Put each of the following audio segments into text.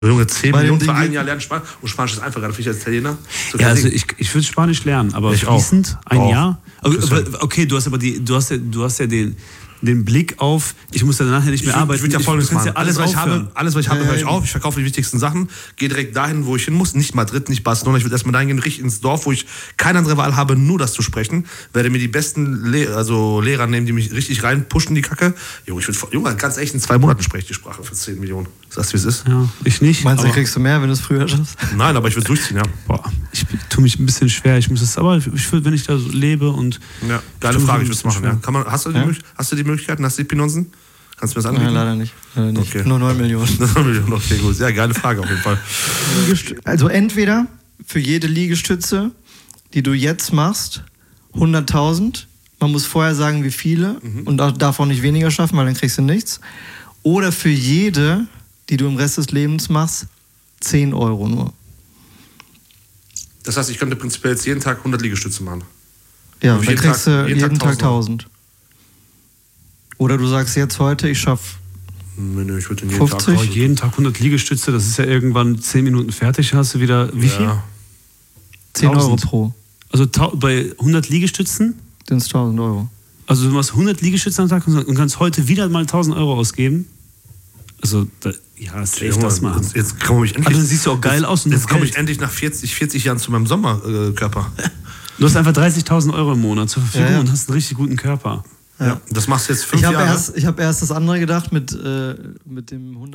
Junge, 10 Millionen für ein Jahr lernen Spanisch. Und Spanisch ist einfach, gerade für dich als Italiener. So ja, also ich würde Spanisch lernen, aber fließend ein Jahr. Okay, du hast ja den Blick auf, ich muss ja nachher nicht mehr arbeiten. Ich würde ja Folgendes machen. Ja alles, was ich habe, höre ich auf. Ich verkaufe die wichtigsten Sachen, gehe direkt dahin, wo ich hin muss. Nicht Madrid, nicht Barcelona. Ich würde erstmal dahin gehen, richtig ins Dorf, wo ich keine andere Wahl habe, nur das zu sprechen. Werde mir die besten Lehrer nehmen, die mich richtig reinpushen, die Kacke. Junge, ganz echt, in 2 Monaten spreche ich die Sprache für 10 Millionen. Sagst du, wie es ist? Ja, ich nicht. Meinst du, kriegst du mehr, wenn du es früher schaffst? Nein, aber ich würde durchziehen, ja. Boah, ich tue mich ein bisschen schwer. Ich muss es, aber ich will, wenn ich da so lebe und... Ja, geile Frage, ich würde es machen, ja. Hast du die Möglichkeiten? Hast du die Pinonsen? Kannst du mir das anbieten? Nein, leider nicht. Okay. Nur 9 Millionen. 9 Millionen, okay, gut. Ja, geile Frage auf jeden Fall. Also entweder für jede Liegestütze, die du jetzt machst, 100.000. Man muss vorher sagen, wie viele. Und darf auch nicht weniger schaffen, weil dann kriegst du nichts. Oder für jede, die du im Rest des Lebens machst, 10 Euro nur. Das heißt, ich könnte prinzipiell jetzt jeden Tag 100 Liegestütze machen. Ja, dann kriegst du jeden Tag 1.000. Oder du sagst jetzt heute, ich schaffe Nö, ich würde jeden Tag 100 Liegestütze, das ist ja irgendwann 10 Minuten fertig, hast du wieder, wie viel? 10 Euro pro. Also bei 100 Liegestützen? Sind es 1.000 Euro. Also du machst 100 Liegestütze am Tag und kannst heute wieder mal 1.000 Euro ausgeben? Also, safe das mal. Jetzt komme ich endlich. Also dann siehst du auch geil aus. Jetzt komme ich endlich nach 40 Jahren zu meinem Sommerkörper. Du hast einfach 30.000 Euro im Monat zur Verfügung und hast einen richtig guten Körper. Ja. Das machst du jetzt 5 Jahre. Ich habe erst das andere gedacht mit dem 100.000.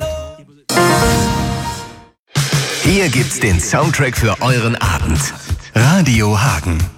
Hier gibt's den Soundtrack für euren Abend. Radio Hagen.